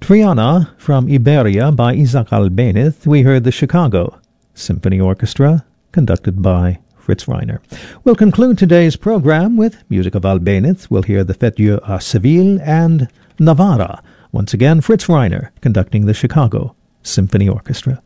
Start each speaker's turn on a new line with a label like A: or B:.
A: Triana from Iberia by Isaac Albéniz. We heard the Chicago Symphony Orchestra, conducted by Fritz Reiner. We'll conclude today's program with music of Albéniz. We'll hear the Fête Dieu à Seville and Navarra. Once again, Fritz Reiner conducting the Chicago Symphony Orchestra.